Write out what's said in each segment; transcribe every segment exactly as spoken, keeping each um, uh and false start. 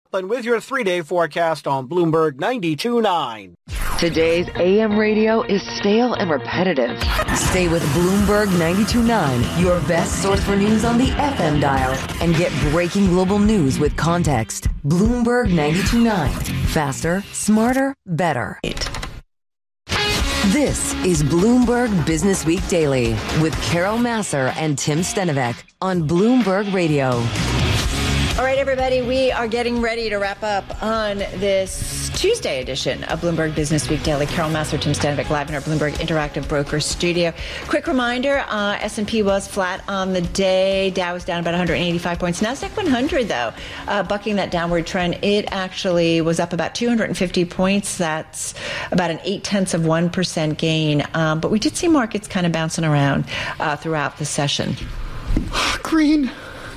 And with your three-day forecast on Bloomberg ninety-two point nine. Today's A M radio is stale and repetitive. Stay with Bloomberg ninety-two point nine, your best source for news on the F M dial, and get breaking global news with context. Bloomberg ninety-two point nine. Faster, smarter, better. This is Bloomberg Business Week Daily with Carol Massar and Tim Stenovec on Bloomberg Radio. All right, everybody, we are getting ready to wrap up on this Tuesday edition of Bloomberg Business Week Daily. Carol Massar, Tim Stenovec, live in our Bloomberg Interactive Broker studio. Quick reminder, uh, S and P was flat on the day. Dow was down about one hundred eighty-five points. NASDAQ one hundred, though, uh, bucking that downward trend. It actually was up about two hundred fifty points. That's about an eight-tenths of one percent gain. Um, but we did see markets kind of bouncing around uh, throughout the session. Green.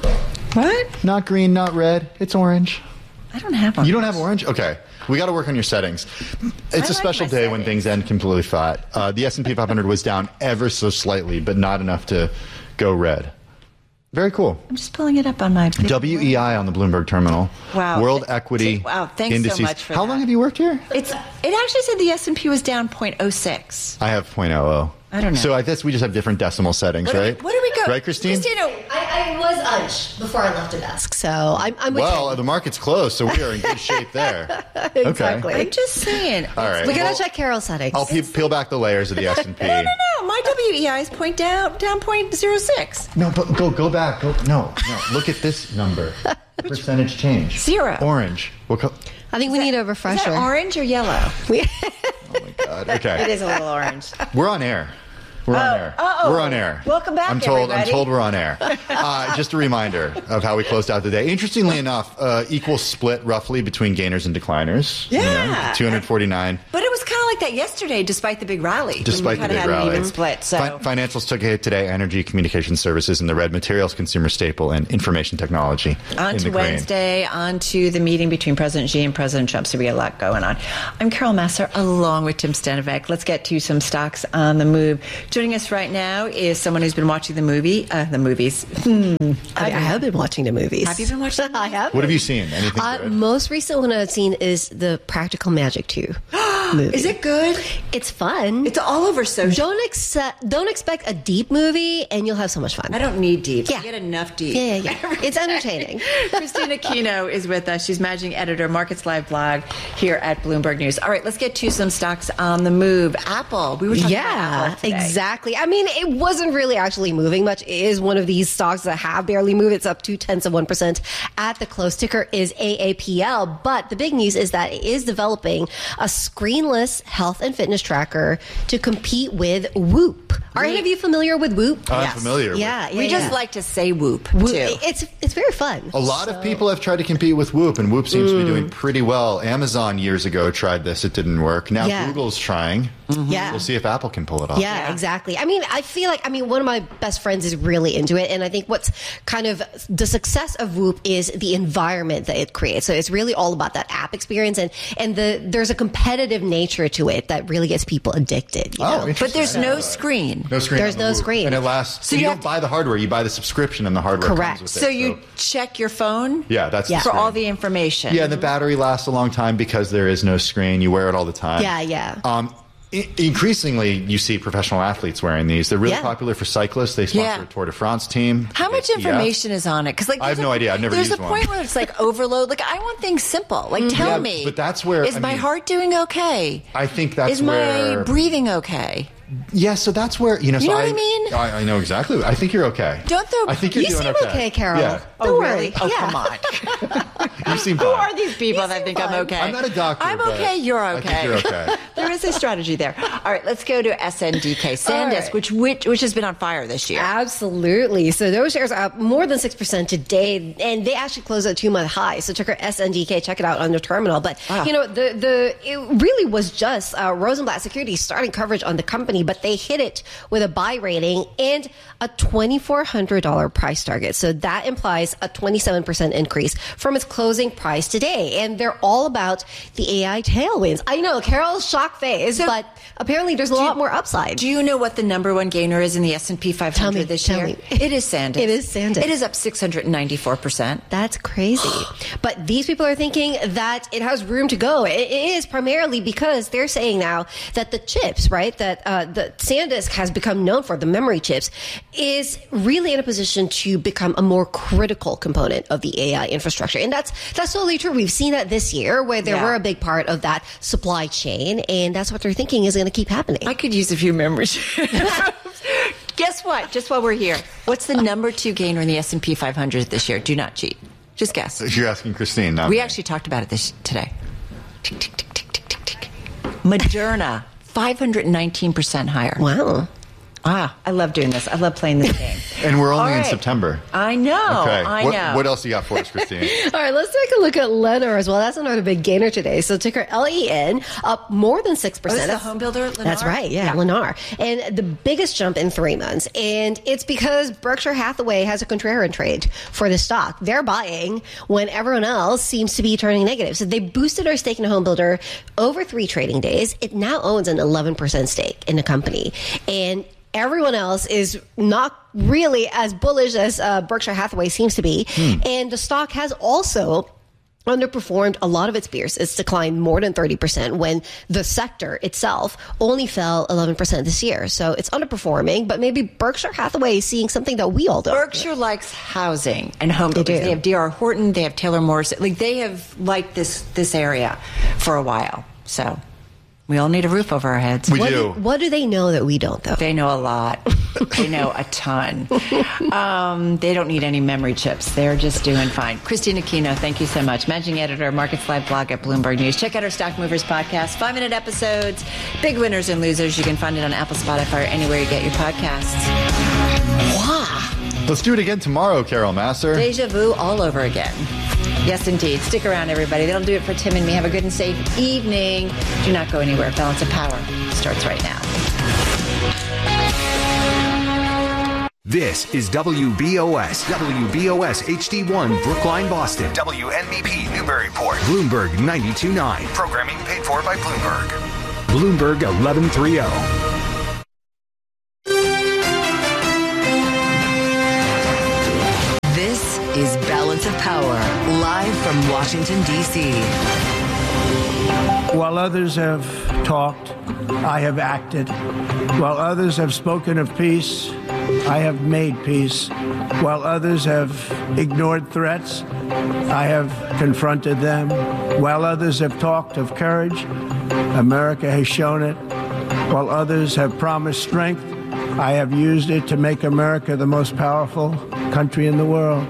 What? Not green, not red. It's orange. I don't have orange. You don't have orange? Okay. We got to work on your settings. It's I a special like day settings. when things end completely flat. Uh, the S and P five hundred was down ever so slightly, but not enough to go red. Very cool. I'm just pulling it up on my... W E I on the Bloomberg terminal. Wow. World Equity Wow, thanks Indices. so much for How that. long have you worked here? It's. It actually said the S and P was down zero point zero six. I have point oh oh. I don't know. So I guess we just have different decimal settings, What do we- right? what do we go? Right, Christine? Christina, I, I was unched before I left the desk, so I'm, I'm with Well, you. the market's closed, so we are in good shape there. Exactly. Okay. I'm just saying. All right. We gotta Well, check Carol's settings. I'll pe- peel back the layers of the S and P. No, no, no. My W E I is point down, down zero point zero six. No, but go go back. Go, no, no. Look at this number. Percentage change. Zero. Orange. What co- I think we need a Is refresher. that orange or yellow? We- oh my God. Okay. It is a little orange. We're on air. We're on Oh, air. uh-oh. We're on air. Welcome back, I'm told. everybody. I'm told we're on air. Uh, just a reminder of how we closed out the day. Interestingly enough, uh, equal split roughly between gainers and decliners. Yeah. two hundred forty-nine. But it was kind of like that yesterday, despite the big rally. Despite the When we big kinda had rally. an even split. So. Fin- financials took a hit today. Energy, communication services, and the red materials, consumer staple, and information technology. On in to the green. Wednesday, on to the meeting between President Xi and President Trump. So we got a lot going on. I'm Carol Massar, along with Tim Stenovec. Let's get to some stocks on the move. Joining us right now is someone who's been watching the movie, uh, the movies. Hmm. I, I have been watching the movies. Have you been watching the I have. What have you seen? Anything Uh, good? most recent one I've seen is the Practical Magic two movie. Is it good? It's fun. It's all over social. Don't accept. Don't expect a deep movie, and you'll have so much fun. I don't need deep. Yeah. I get enough deep. Yeah, yeah, yeah. It's entertaining. Christina Kino is with us. She's managing editor, Markets Live blog here at Bloomberg News. All right, let's get to some stocks on the move. Apple. We were talking about Yeah, Apple today. exactly. I mean, it wasn't really actually moving much. It is one of these stocks that have barely moved. It's up two tenths of one percent at the close. Ticker is A A P L. But the big news is that it is developing a screenless health and fitness tracker to compete with Whoop. Are any of you familiar with Whoop? I'm Yes. familiar with Yeah, yeah. We just yeah. like to say Whoop, Whoop. too. It's it's very fun. A lot of people have tried to compete with Whoop, and Whoop seems to be doing pretty well. Amazon years ago tried this. It didn't work. Now Yeah. Google's trying. Yeah. We'll see if Apple can pull it off. Yeah, Yeah. exactly. I mean, I feel like, I mean, one of my best friends is really into it. And I think what's kind of the success of Whoop is the environment that it creates. So it's really all about that app experience. And, and the there's a competitive nature to it that really gets people addicted. You Oh, know? interesting. But there's no screen. No screen. There's on the no Whoop. screen. And it lasts. So you, you don't have to- buy the hardware. You buy the subscription, and the hardware Correct. comes with So it. you check your phone Yeah, that's Yeah. the for screen. all the information. Yeah, and the battery lasts a long time because there is no screen. You wear it all the time. Yeah, yeah. Um, I- increasingly, you see professional athletes wearing these. They're really Yeah. popular for cyclists. They sponsor Yeah. a Tour de France team. How much Yeah. information is on it? Because like I have there's no a- idea. I've never There's used a one. point where it's like overload. Like I want things simple. Like tell Yeah, me. but that's where- is I my mean- heart doing okay? I think that's is my where. breathing okay? Yeah, so that's where you know. You so know I, what I mean? I, I know exactly. I think you're okay. Don't throw- I think you're You doing seem okay. okay, Carol. Yeah, Don't oh worry. really? Oh Yeah. come on. you seem Who fine. are these people that seem think I'm fine. okay? I'm not a doctor. I'm but okay. You're I okay. think you're okay. There is a strategy there. All right, let's go to S N D K, SanDisk, right. which, which which has been on fire this year. Absolutely. So those shares are up more than six percent today, and they actually closed at two-month high. So check our S N D K, check it out on your terminal. But, Wow. you know, the the it really was just uh, Rosenblatt Securities starting coverage on the company, but they hit it with a buy rating and a twenty-four hundred dollars price target. So that implies a twenty-seven percent increase from its closing price today. And they're all about the A I tailwinds. I know, Carol's shocked phase, So- but apparently there's a lot more upside. Do you know what the number one gainer is in the S and P five hundred Tell me, this tell year? me. It is Sandisk. It is Sandisk. It is up six hundred ninety-four percent. That's crazy. But these people are thinking that it has room to go. It, it is primarily because they're saying now that the chips, right, that uh, the SanDisk has become known for, the memory chips, is really in a position to become a more critical component of the A I infrastructure. And that's that's totally true. We've seen that this year where they Yeah. were a big part of that supply chain, and that's what they're thinking is going to keep happening. I could use a few memories. Guess what? Just while we're here, what's the number two gainer in the S and P five hundred this year? Do not cheat. Just guess. You're asking Christine, not We me. actually talked about it this today. Tick, tick, tick, tick, tick, tick, tick. Moderna, five hundred nineteen percent higher. Wow. Ah, I love doing this. I love playing this game. And we're only All in right. September. I know. Okay. I what, know. what else you got for us, Christine? All right, let's take a look at Lennar as well. That's another big gainer today. So ticker L E N up more than six Oh, percent. this is the That's- home builder, Lennar? That's right, yeah, Lennar. And the biggest jump in three months. And it's because Berkshire Hathaway has a contrarian trade for the stock. They're buying when everyone else seems to be turning negative. So they boosted our stake in a home builder over three trading days. It now owns an eleven percent stake in the company. And everyone else is not really as bullish as uh, Berkshire Hathaway seems to be. Hmm. And the stock has also underperformed a lot of its peers. It's declined more than thirty percent when the sector itself only fell eleven percent this year. So it's underperforming, but maybe Berkshire Hathaway is seeing something that we all don't. Berkshire likes housing and home builders. do. They have D R Horton, they have Taylor Morrison. Like they have liked this this area for a while. So we all need a roof over our heads. We What do. what do they know that we don't, though? They know a lot. They know a ton. Um, they don't need any memory chips. They're just doing fine. Christina Aquino, thank you so much. Managing editor, Markets Live blog at Bloomberg News. Check out our Stock Movers podcast. Five-minute episodes, big winners and losers. You can find it on Apple, Spotify, or anywhere you get your podcasts. Wow. Let's do it again tomorrow, Carol Massar. Deja vu all over again. Yes, indeed. Stick around, everybody. That'll do it for Tim and me. Have a good and safe evening. Do not go anywhere. Balance of Power starts right now. This is W B O S, W B O S H D one, Brookline, Boston. W N B P, Newburyport. Bloomberg ninety-two point nine. Programming paid for by Bloomberg. Bloomberg eleven thirty. This is Balance of Power, live from Washington, D C. While others have talked, I have acted. While others have spoken of peace, I have made peace. While others have ignored threats, I have confronted them. While others have talked of courage, America has shown it. While others have promised strength, I have used it to make America the most powerful country in the world.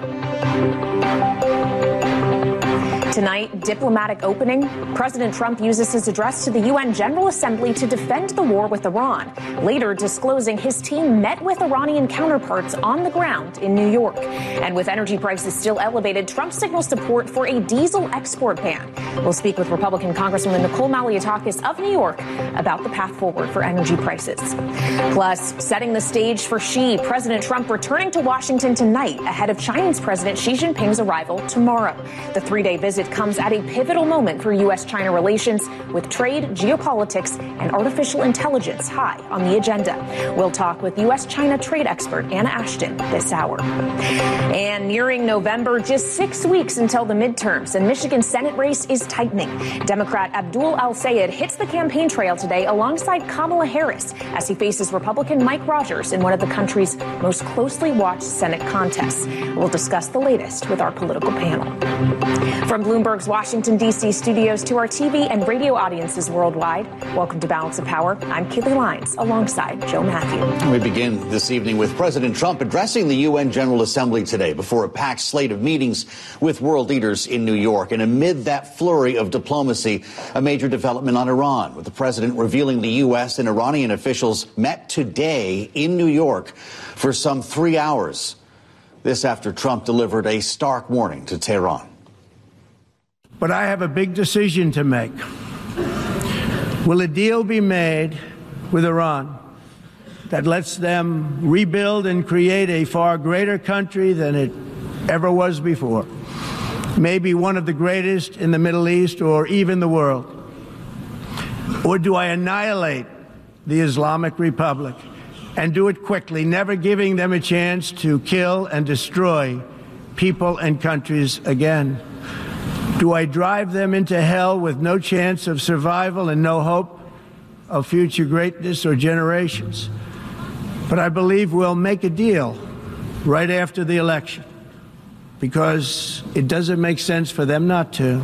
Tonight, diplomatic opening. President Trump uses his address to the U N General Assembly to defend the war with Iran. Later, disclosing his team met with Iranian counterparts on the ground in New York. And with energy prices still elevated, Trump signals support for a diesel export ban. We'll speak with Republican Congresswoman Nicole Malliotakis of New York about the path forward for energy prices. Plus, setting the stage for Xi, President Trump returning to Washington tonight ahead of Chinese President Xi Jinping's arrival tomorrow. The three-day visit comes at a pivotal moment for U S China relations, with trade, geopolitics, and artificial intelligence high on the agenda. We'll talk with U S China trade expert Anna Ashton this hour. And nearing November, just six weeks until the midterms, and Michigan's Senate race is tightening. Democrat Abdul Al-Sayed hits the campaign trail today alongside Kamala Harris as he faces Republican Mike Rogers in one of the country's most closely watched Senate contests. We'll discuss the latest with our political panel. From Bloomberg's Washington, D C studios to our T V and radio audiences worldwide, welcome to Balance of Power. I'm Keely Lyons alongside Joe Matthew. We begin this evening with President Trump addressing the U N General Assembly today before a packed slate of meetings with world leaders in New York. And amid that flurry of diplomacy, a major development on Iran, with the president revealing the U S and Iranian officials met today in New York for some three hours. This after Trump delivered a stark warning to Tehran. But I have a big decision to make. Will a deal be made with Iran that lets them rebuild and create a far greater country than it ever was before? Maybe one of the greatest in the Middle East or even the world. Or do I annihilate the Islamic Republic and do it quickly, never giving them a chance to kill and destroy people and countries again? Do I drive them into hell with no chance of survival and no hope of future greatness or generations? But I believe we'll make a deal right after the election, because it doesn't make sense for them not to.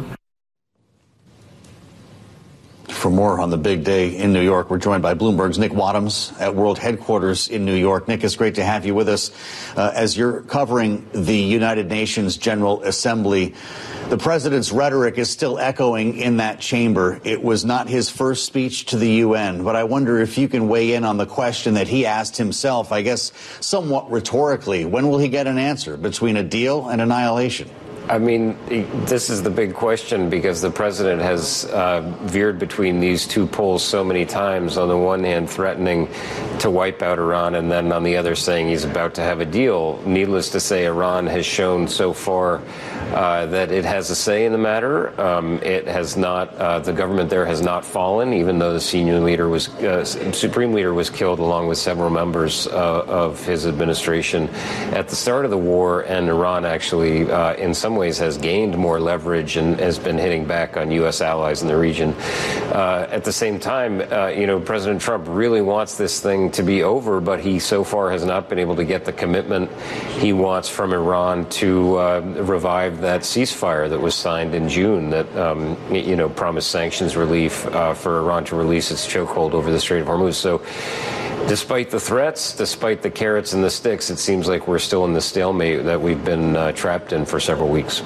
For more on the big day in New York, we're joined by Bloomberg's Nick Wadhams at World Headquarters in New York. Nick, it's great to have you with us. Uh, as you're covering the United Nations General Assembly, the president's rhetoric is still echoing in that chamber. It was not his first speech to the U N, but I wonder if you can weigh in on the question that he asked himself, I guess somewhat rhetorically. When will he get an answer between a deal and annihilation? I mean, this is the big question, because the president has uh, veered between these two poles so many times. On the one hand, threatening to wipe out Iran, and then on the other saying he's about to have a deal. Needless to say, Iran has shown so far uh, that it has a say in the matter. Um, it has not, uh, the government there has not fallen, even though the senior leader was, uh, supreme leader was killed along with several members uh, of his administration at the start of the war. And Iran actually, uh, in some ways, has gained more leverage and has been hitting back on U S allies in the region. Uh, at the same time, uh, you know, President Trump really wants this thing to be over, but he so far has not been able to get the commitment he wants from Iran to uh, revive that ceasefire that was signed in June that, um, you know, promised sanctions relief uh, for Iran to release its chokehold over the Strait of Hormuz. So despite the threats, despite the carrots and the sticks, it seems like we're still in the stalemate that we've been uh, trapped in for several weeks.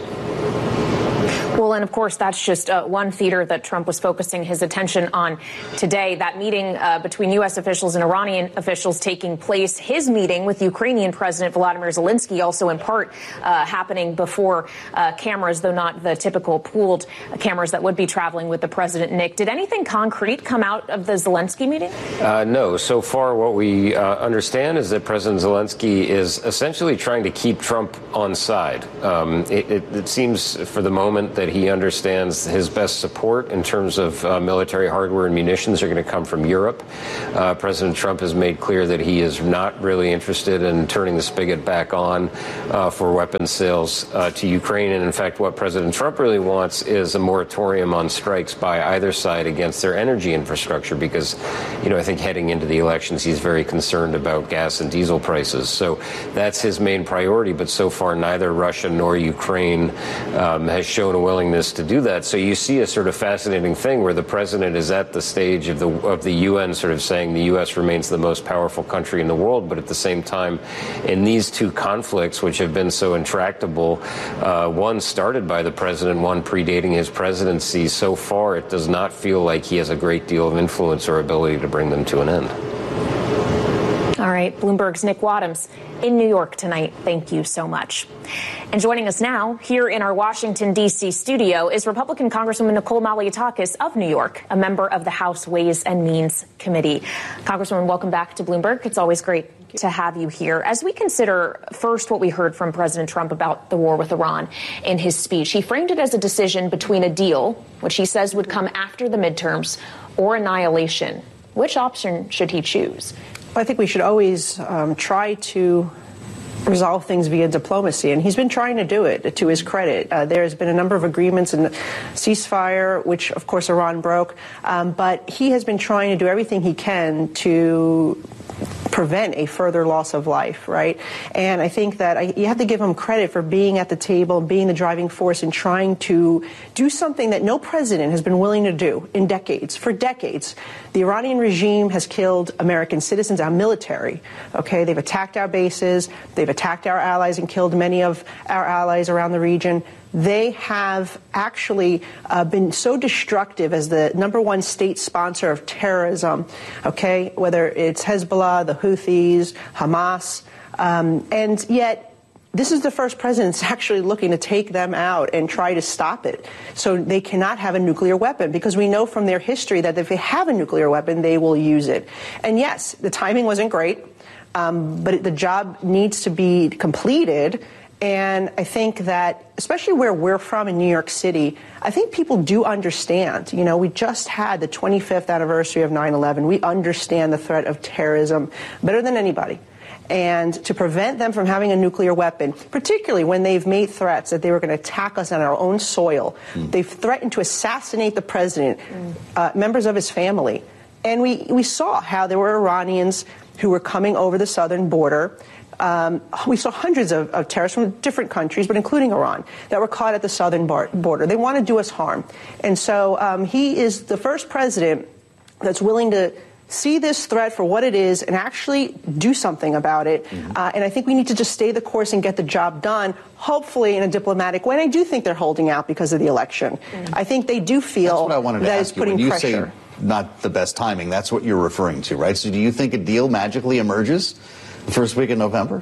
Well, and of course, that's just uh, one theater that Trump was focusing his attention on today. That meeting uh, between U S officials and Iranian officials taking place. His meeting with Ukrainian President Volodymyr Zelensky also in part uh, happening before uh, cameras, though not the typical pooled cameras that would be traveling with the president. Nick, did anything concrete come out of the Zelensky meeting? Uh, no. So far, what we uh, understand is that President Zelensky is essentially trying to keep Trump on side. Um, it, it, it seems for the moment that he understands his best support in terms of uh, military hardware and munitions are going to come from Europe. Uh, President Trump has made clear that he is not really interested in turning the spigot back on uh, for weapons sales uh, to Ukraine. And in fact, what President Trump really wants is a moratorium on strikes by either side against their energy infrastructure, because, you know, I think heading into the elections, he's very concerned about gas and diesel prices. So that's his main priority. But so far, neither Russia nor Ukraine um, has shown a willingness to do that. So you see a sort of fascinating thing where the president is at the stage of the of the U N sort of saying the U S remains the most powerful country in the world, but at the same time, in these two conflicts, which have been so intractable, uh, one started by the president, one predating his presidency, so far it does not feel like he has a great deal of influence or ability to bring them to an end. All right, Bloomberg's Nick Wadhams in New York tonight. Thank you so much. And joining us now here in our Washington, D C studio is Republican Congresswoman Nicole Malliotakis of New York, a member of the House Ways and Means Committee. Congresswoman, welcome back to Bloomberg. It's always great to have you here. As we consider first what we heard from President Trump about the war with Iran in his speech, he framed it as a decision between a deal, which he says would come after the midterms, or annihilation. Which option should he choose? I think we should always um, try to resolve things via diplomacy, and he's been trying to do it, to his credit. Uh, there has been a number of agreements in the ceasefire, which, of course, Iran broke, um, but he has been trying to do everything he can to prevent a further loss of life, right? And I think that I, you have to give him credit for being at the table, being the driving force in trying to do something that no president has been willing to do in decades. For decades, the Iranian regime has killed American citizens, our military, okay? They've attacked our bases, they've attacked our allies and killed many of our allies around the region. They have actually uh, been so destructive as the number one state sponsor of terrorism, okay, whether it's Hezbollah, the Houthis, Hamas, um, and yet this is the first president that's actually looking to take them out and try to stop it. So they cannot have a nuclear weapon, because we know from their history that if they have a nuclear weapon, they will use it. And yes, the timing wasn't great, um, but the job needs to be completed. And I think that, especially where we're from in New York City, I think people do understand. You know, we just had the twenty-fifth anniversary of nine eleven. We understand the threat of terrorism better than anybody. And to prevent them from having a nuclear weapon, particularly when they've made threats that they were going to attack us on our own soil, mm. they've threatened to assassinate the president, mm. uh, members of his family. And we, we saw how there were Iranians who were coming over the southern border. Um, we saw hundreds of, of terrorists from different countries, but including Iran, that were caught at the southern bar- border. They want to do us harm. And so um, he is the first president that's willing to see this threat for what it is and actually do something about it. Mm-hmm. Uh, and I think we need to just stay the course and get the job done, hopefully in a diplomatic way. And I do think they're holding out because of the election. Mm-hmm. I think they do feel That's what I wanted to that ask it's putting you. When you pressure. Say not the best timing, that's what you're referring to, right? So do you think a deal magically emerges the first week in November?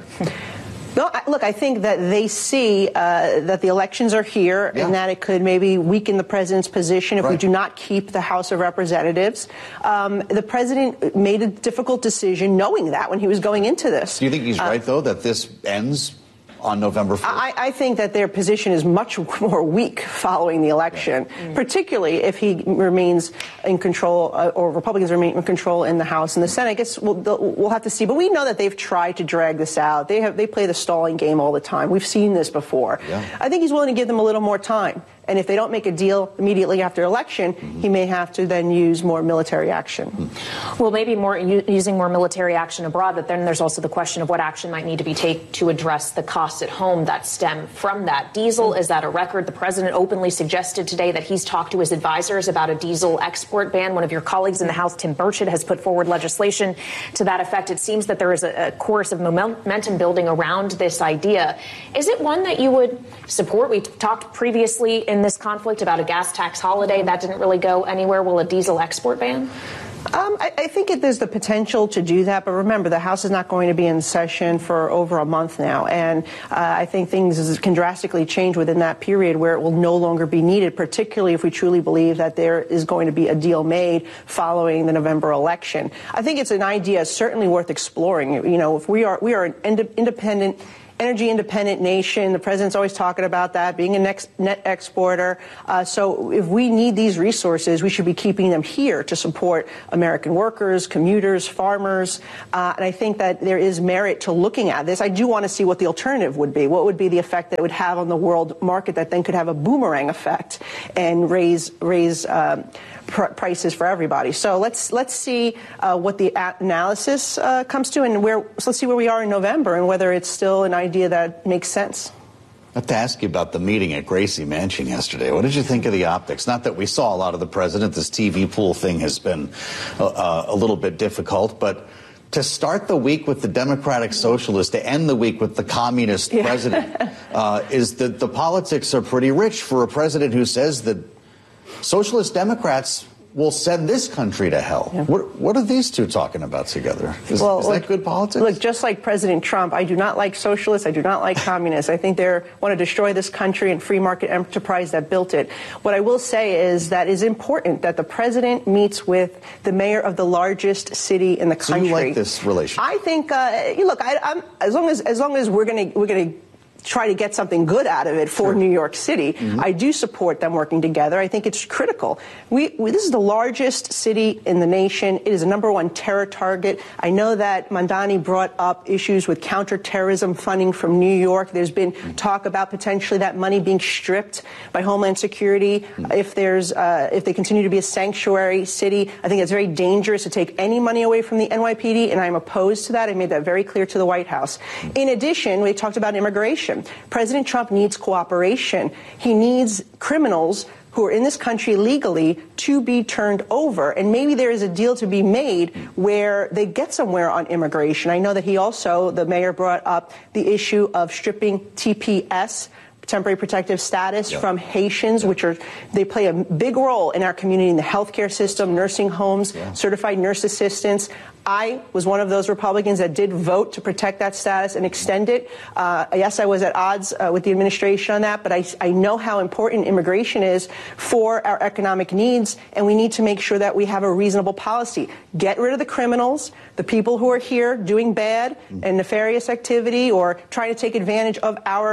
No, I, look, I think that they see uh, that the elections are here yeah. and that it could maybe weaken the president's position if right. we do not keep the House of Representatives. Um, the president made a difficult decision knowing that when he was going into this. Do you think he's uh, right, though, that this ends on November fourth? I, I think that their position is much more weak following the election, yeah. mm-hmm. particularly if he remains in control uh, or Republicans remain in control in the House and the Senate. I guess we'll, we'll have to see. But we know that they've tried to drag this out. They have they play the stalling game all the time. We've seen this before. Yeah. I think he's willing to give them a little more time. And if they don't make a deal immediately after election, mm-hmm. he may have to then use more military action. Mm-hmm. Well, maybe more u- using more military action abroad, but then there's also the question of what action might need to be taken to address the costs at home that stem from that. Diesel, mm-hmm. is that a record? The president openly suggested today that he's talked to his advisors about a diesel export ban. One of your colleagues in the House, Tim Burchett, has put forward legislation to that effect. It seems that there is a, a chorus of momentum building around this idea. Is it one that you would support? We talked previously in this conflict about a gas tax holiday. That didn't really go anywhere. Will a diesel export ban? Um, I, I think it, there's the potential to do that, but remember, the House is not going to be in session for over a month now, and uh, I think things can drastically change within that period where it will no longer be needed, particularly if we truly believe that there is going to be a deal made following the November election. I think it's an idea certainly worth exploring. You know, if we are we are an ind- independent energy independent nation. The president's always talking about that, being a next net exporter. Uh, so if we need these resources, we should be keeping them here to support American workers, commuters, farmers. Uh, and I think that there is merit to looking at this. I do want to see what the alternative would be. What would be the effect that it would have on the world market that then could have a boomerang effect and raise raise um, pr- prices for everybody. So let's let's see uh, what the a- analysis uh, comes to, and where. So let's see where we are in November and whether it's still an idea idea that makes sense. I have to ask you about the meeting at Gracie Mansion yesterday. What did you think of the optics? Not that we saw a lot of the president. This T V pool thing has been uh, a little bit difficult, but to start the week with the Democratic Socialist, to end the week with the Communist yeah. president, uh, is that the politics are pretty rich for a president who says that Socialist Democrats will send this country to hell. Yeah. What, what are these two talking about together? Is, well, is look, that good politics? Look, just like President Trump, I do not like socialists. I do not like communists. I think they want to destroy this country and free market enterprise that built it. What I will say is that it's important that the president meets with the mayor of the largest city in the country. So you like this relationship? I think. Uh, look, I, I'm, as long as as long as we're going to we're going to. try to get something good out of it for sure. New York City. Mm-hmm. I do support them working together. I think it's critical. We, we this is the largest city in the nation. It is a number one terror target. I know that Mandani brought up issues with counterterrorism funding from New York. There's been mm-hmm. talk about potentially that money being stripped by Homeland Security mm-hmm. if there's uh, if they continue to be a sanctuary city. I think it's very dangerous to take any money away from the N Y P D, and I'm opposed to that. I made that very clear to the White House. Mm-hmm. In addition, we talked about immigration. President Trump needs cooperation. He needs criminals who are in this country legally to be turned over. And maybe there is a deal to be made where they get somewhere on immigration. I know that he also, the mayor, brought up the issue of stripping T P S, temporary protective status, yep. from Haitians, which are, they play a big role in our community, in the healthcare system, nursing homes, yeah. certified nurse assistants. I was one of those Republicans that did vote to protect that status and extend it. Uh, yes, I was at odds uh, with the administration on that, but I, I know how important immigration is for our economic needs, and we need to make sure that we have a reasonable policy. Get rid of the criminals, the people who are here doing bad and nefarious activity or trying to take advantage of our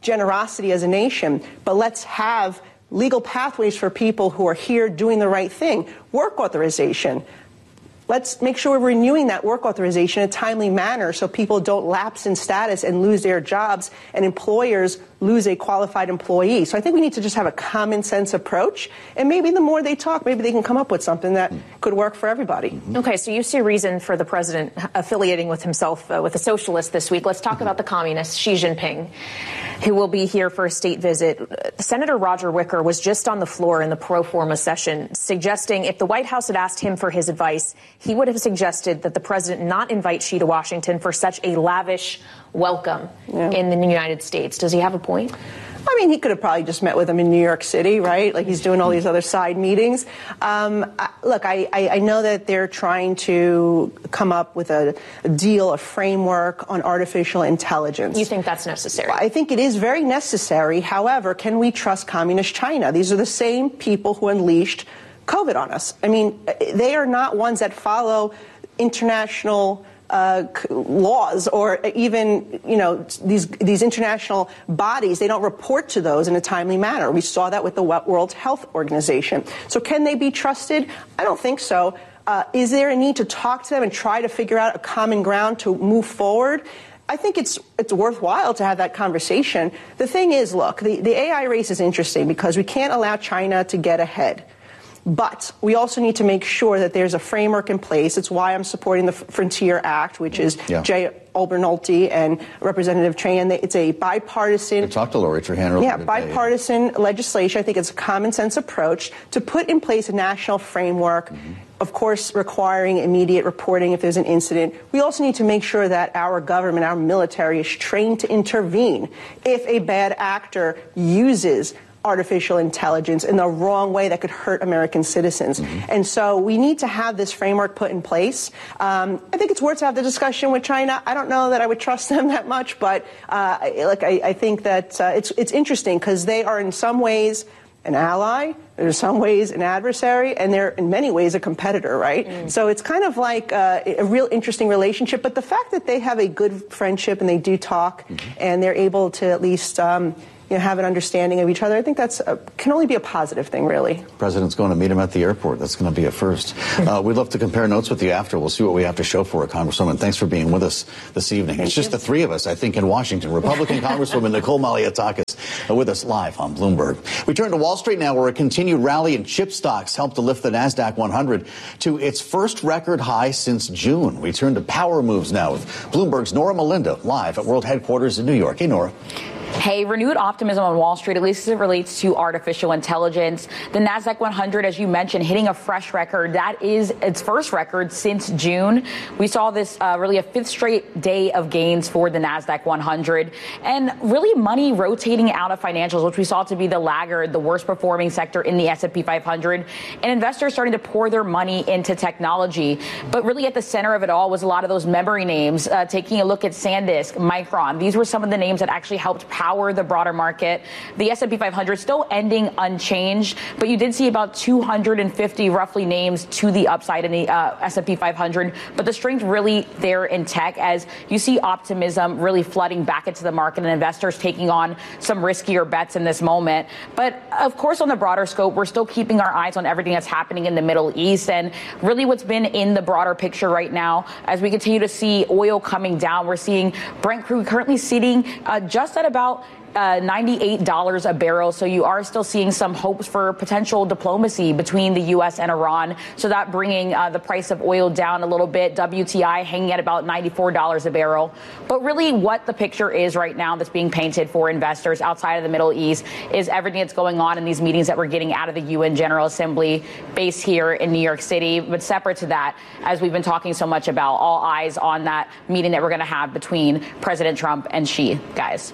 generosity as a nation, but let's have legal pathways for people who are here doing the right thing. Work authorization. Let's make sure we're renewing that work authorization in a timely manner so people don't lapse in status and lose their jobs and employers lose a qualified employee. So I think we need to just have a common sense approach. And maybe the more they talk, maybe they can come up with something that could work for everybody. Okay, so you see reason for the president affiliating with himself uh, with a socialist this week. Let's talk about the communist, Xi Jinping, who will be here for a state visit. Senator Roger Wicker was just on the floor in the pro forma session suggesting if the White House had asked him for his advice, he would have suggested that the president not invite Xi to Washington for such a lavish welcome yeah. in the United States. Does he have a point? I mean, he could have probably just met with him in New York City, right? Like he's doing all these other side meetings. Um, I, look, I, I, I know that they're trying to come up with a, a deal, a framework on artificial intelligence. You think that's necessary? I think it is very necessary. However, can we trust communist China? These are the same people who unleashed COVID on us. I mean, they are not ones that follow international Uh, laws or even, you know, these these international bodies. They don't report to those in a timely manner. We saw that with the World Health Organization. So can they be trusted? I don't think so. Uh, is there a need to talk to them and try to figure out a common ground to move forward? I think it's it's worthwhile to have that conversation. The thing is, look, the, the A I race is interesting because we can't allow China to get ahead. But we also need to make sure that there's a framework in place. It's why I'm supporting the Frontier Act, which is yeah. Jay Olbernolte and Representative Trahan. It's a bipartisan. Talk to Lori Trahan. Yeah, bipartisan legislation. I think it's a common sense approach to put in place a national framework. Mm-hmm. Of course, requiring immediate reporting if there's an incident. We also need to make sure that our government, our military, is trained to intervene if a bad actor uses artificial intelligence in the wrong way that could hurt American citizens. Mm-hmm. And so we need to have this framework put in place. Um, I think it's worth to have the discussion with China. I don't know that I would trust them that much, but uh, like I, I think that uh, it's it's interesting because they are in some ways an ally, they're in some ways an adversary, and they're in many ways a competitor, right? Mm. So it's kind of like uh, a real interesting relationship. But the fact that they have a good friendship and they do talk mm-hmm. and they're able to at least um, you know, have an understanding of each other, I think that's a, can only be a positive thing, really. The president's going to meet him at the airport. That's going to be a first. Uh, we'd love to compare notes with you after. We'll see what we have to show for it, Congresswoman. Thanks for being with us this evening. Thank it's just you. the three of us, I think, in Washington. Republican Congresswoman Nicole Malliotakis uh, with us live on Bloomberg. We turn to Wall Street now, where a continued rally in chip stocks helped to lift the NASDAQ one hundred to its first record high since June. We turn to power moves now with Bloomberg's Nora Melinda live at World Headquarters in New York. Hey, Nora. Hey, renewed optimism on Wall Street, at least as it relates to artificial intelligence. The NASDAQ one hundred, as you mentioned, hitting a fresh record. That is its first record since June. We saw this uh, really a fifth straight day of gains for the NASDAQ one hundred. And really money rotating out of financials, which we saw to be the laggard, the worst performing sector in the S and P five hundred. And investors starting to pour their money into technology. But really at the center of it all was a lot of those memory names. Uh, taking a look at SanDisk, Micron. These were some of the names that actually helped power Power the broader market. The S and P five hundred still ending unchanged, but you did see about two hundred fifty roughly names to the upside in the uh, S and P five hundred. But the strength really there in tech, as you see optimism really flooding back into the market and investors taking on some riskier bets in this moment. But of course, on the broader scope, we're still keeping our eyes on everything that's happening in the Middle East, and really what's been in the broader picture right now as we continue to see oil coming down. We're seeing Brent crude currently sitting uh, just at about Uh, ninety-eight dollars a barrel. So you are still seeing some hopes for potential diplomacy between the U S and Iran. So that bringing uh, the price of oil down a little bit. W T I hanging at about ninety-four dollars a barrel. But really what the picture is right now that's being painted for investors outside of the Middle East is everything that's going on in these meetings that we're getting out of the U N General Assembly based here in New York City. But separate to that, as we've been talking so much about, all eyes on that meeting that we're going to have between President Trump and Xi, guys.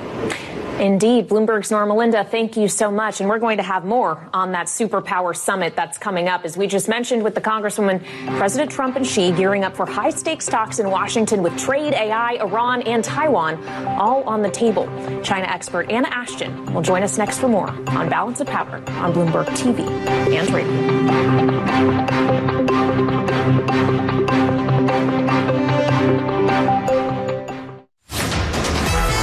Indeed. Bloomberg's Nora Melinda, thank you so much. And we're going to have more on that superpower summit that's coming up. As we just mentioned with the Congresswoman, President Trump and Xi gearing up for high stakes talks in Washington with trade, A I, Iran, and Taiwan all on the table. China expert Anna Ashton will join us next for more on Balance of Power on Bloomberg T V and radio. Mark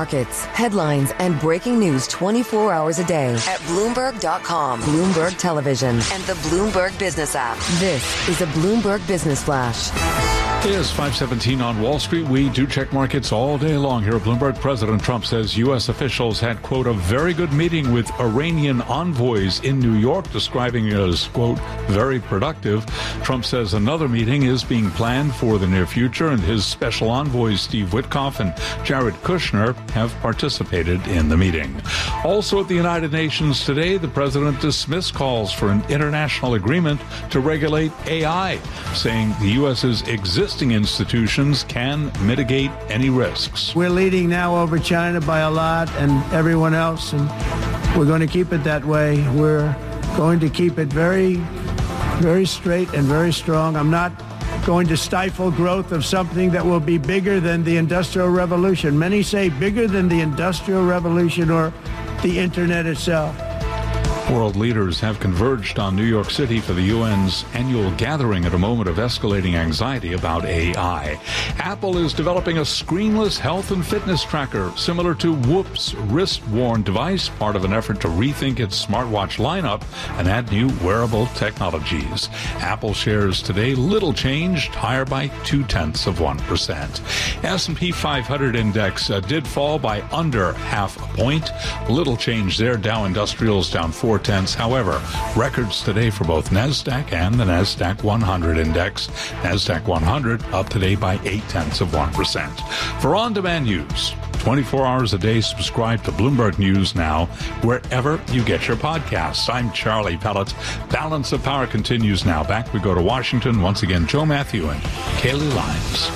markets, headlines, and breaking news twenty-four hours a day at Bloomberg dot com, Bloomberg Television, and the Bloomberg Business app. This is a Bloomberg Business Flash. It is five seventeen on Wall Street. We do check markets all day long here at Bloomberg. President Trump says U S officials had, quote, a very good meeting with Iranian envoys in New York, describing it as, quote, very productive. Trump says another meeting is being planned for the near future, and his special envoys Steve Witkoff and Jared Kushner have participated in the meeting. Also at the United Nations today, the president dismissed calls for an international agreement to regulate A I, saying the U S's existing institutions can mitigate any risks. We're leading now over China by a lot and everyone else, and we're going to keep it that way. We're going to keep it very, very straight and very strong. I'm not going to stifle growth of something that will be bigger than the Industrial Revolution. Many say bigger than the Industrial Revolution or the Internet itself. World leaders have converged on New York City for the U N's annual gathering at a moment of escalating anxiety about A I. Apple is developing a screenless health and fitness tracker similar to Whoop's wrist-worn device, part of an effort to rethink its smartwatch lineup and add new wearable technologies. Apple shares today little changed, higher by two-tenths of one percent. S and P five hundred index uh, did fall by under half a point. Little change there. Dow Industrials down four tenths. However, records today for both NASDAQ and the NASDAQ one hundred index. NASDAQ one hundred up today by eight tenths of one percent. For on-demand news, twenty-four hours a day, subscribe to Bloomberg News Now, wherever you get your podcasts. I'm Charlie Pellet. Balance of Power continues now. Back we go to Washington. Once again, Joe Matthew and Kaylee Lyons.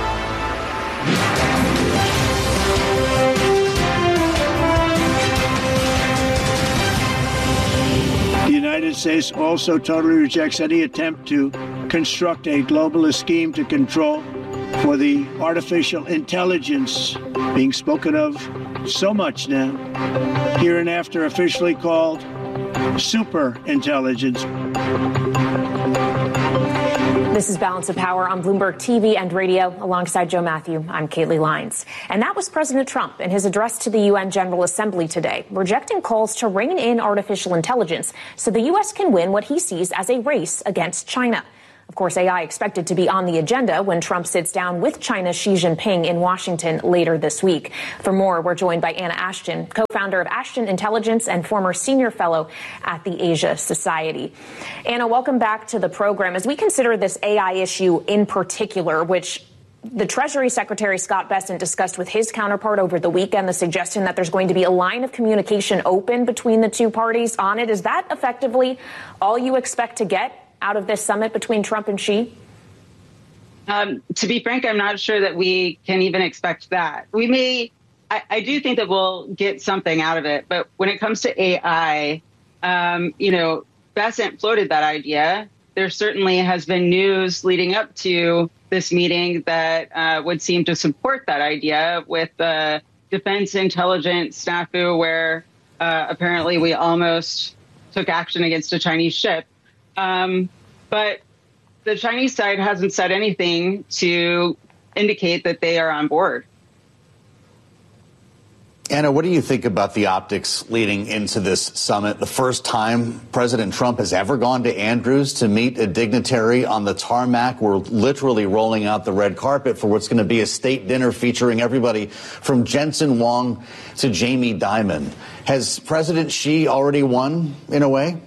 The United States also totally rejects any attempt to construct a globalist scheme to control for the artificial intelligence being spoken of so much now, hereinafter officially called super intelligence. This is Balance of Power on Bloomberg T V and radio. Alongside Joe Matthew, I'm Kaylee Lyons. And that was President Trump in his address to the U N General Assembly today, rejecting calls to rein in artificial intelligence so the U S can win what he sees as a race against China. Of course, A I expected to be on the agenda when Trump sits down with China's Xi Jinping in Washington later this week. For more, we're joined by Anna Ashton, co-founder of Ashton Intelligence and former senior fellow at the Asia Society. Anna, welcome back to the program. As we consider this A I issue in particular, which the Treasury Secretary Scott Bessent discussed with his counterpart over the weekend, the suggestion that there's going to be a line of communication open between the two parties on it. Is that effectively all you expect to get out of this summit between Trump and Xi? Um, to be frank, I'm not sure that we can even expect that. We may, I, I do think that we'll get something out of it. But when it comes to A I, um, you know, Bessent floated that idea. There certainly has been news leading up to this meeting that uh, would seem to support that idea with the defense intelligence snafu where uh, apparently we almost took action against a Chinese ship. Um, but the Chinese side hasn't said anything to indicate that they are on board. Anna, what do you think about the optics leading into this summit? The first time President Trump has ever gone to Andrews to meet a dignitary on the tarmac. We're literally rolling out the red carpet for what's going to be a state dinner featuring everybody from Jensen Huang to Jamie Dimon. Has President Xi already won in a way?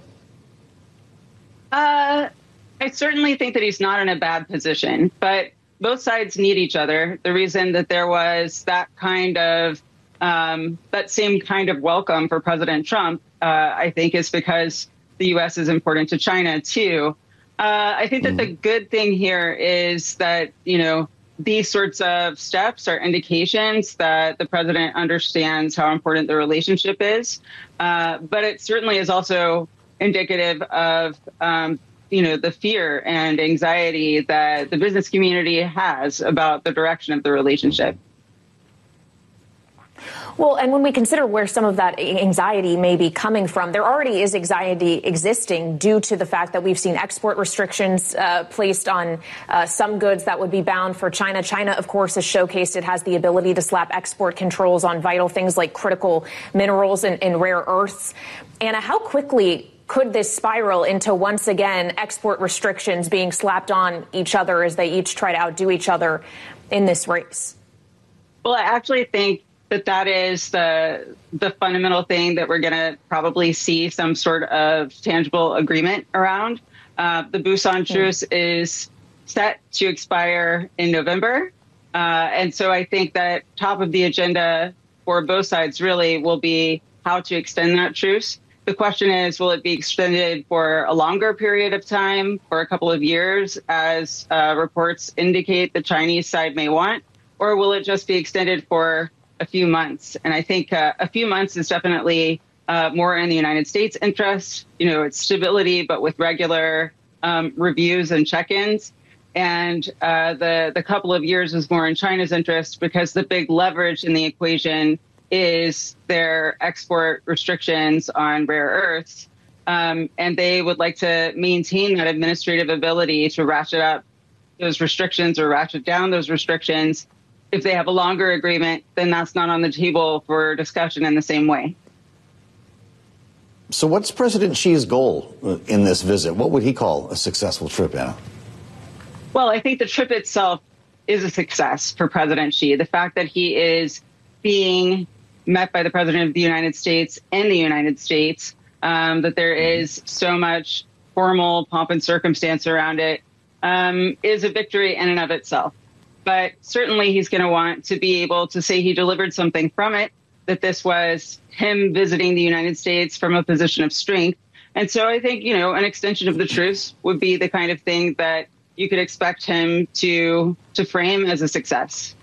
Uh, I certainly think that he's not in a bad position, but both sides need each other. The reason that there was that kind of um, that same kind of welcome for President Trump, uh, I think, is because the U S is important to China, too. Uh, I think that mm. the good thing here is that, you know, these sorts of steps are indications that the president understands how important the relationship is. Uh, but it certainly is also indicative of, um, you know, the fear and anxiety that the business community has about the direction of the relationship. Well, and when we consider where some of that anxiety may be coming from, there already is anxiety existing due to the fact that we've seen export restrictions uh, placed on uh, some goods that would be bound for China. China, of course, has showcased it has the ability to slap export controls on vital things like critical minerals and, and rare earths. Anna, how quickly could this spiral into, once again, export restrictions being slapped on each other as they each try to outdo each other in this race? Well, I actually think that that is the the fundamental thing that we're going to probably see some sort of tangible agreement around. Uh, the Busan truce mm. is set to expire in November. Uh, and so I think that top of the agenda for both sides really will be how to extend that truce. The question is, will it be extended for a longer period of time, for a couple of years, as uh, reports indicate the Chinese side may want, or will it just be extended for a few months? And I think uh, a few months is definitely uh, more in the United States' interest. You know, it's stability, but with regular um, reviews and check-ins. And uh, the, the couple of years is more in China's interest because the big leverage in the equation is their export restrictions on rare earths. Um, and they would like to maintain that administrative ability to ratchet up those restrictions or ratchet down those restrictions. If they have a longer agreement, then that's not on the table for discussion in the same way. So what's President Xi's goal in this visit? What would he call a successful trip, Anna? Well, I think the trip itself is a success for President Xi. The fact that he is being met by the President of the United States in the United States, um, that there is so much formal pomp and circumstance around it, um, is a victory in and of itself. But certainly he's going to want to be able to say he delivered something from it, that this was him visiting the United States from a position of strength. And so I think, you know, an extension of the truce would be the kind of thing that you could expect him to to frame as a success.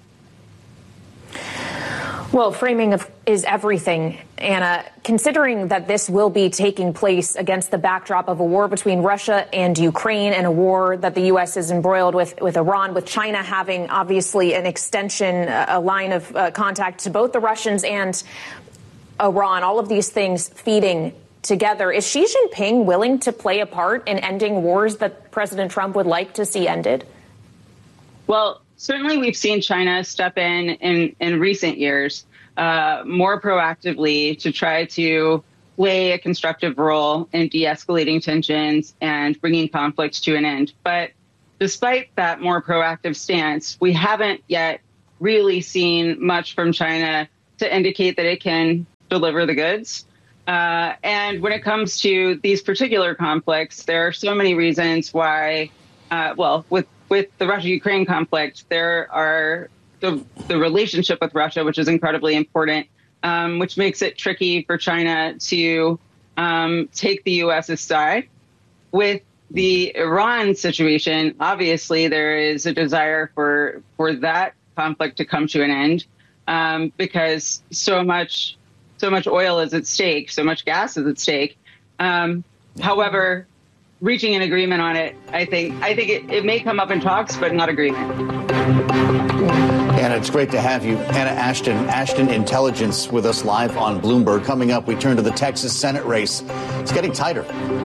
Well, framing of, is everything, Anna. Considering that this will be taking place against the backdrop of a war between Russia and Ukraine and a war that the U S is embroiled with, with Iran, with China having obviously an extension, a line of uh, contact to both the Russians and Iran, all of these things feeding together. Is Xi Jinping willing to play a part in ending wars that President Trump would like to see ended? Well, certainly we've seen China step in in, in recent years uh, more proactively to try to play a constructive role in de-escalating tensions and bringing conflicts to an end. But despite that more proactive stance, we haven't yet really seen much from China to indicate that it can deliver the goods. Uh, and when it comes to these particular conflicts, there are so many reasons why, uh, well, with With the Russia-Ukraine conflict, there are the, the relationship with Russia, which is incredibly important, um, which makes it tricky for China to um, take the U S's side. With the Iran situation, obviously there is a desire for for that conflict to come to an end um, because so much so much oil is at stake, so much gas is at stake. Um, however, reaching an agreement on it, I think I think it, it may come up in talks, but not agreement. Anna, it's great to have you. Anna Ashton, Ashton Intelligence with us live on Bloomberg. Coming up, we turn to the Texas Senate race. It's getting tighter.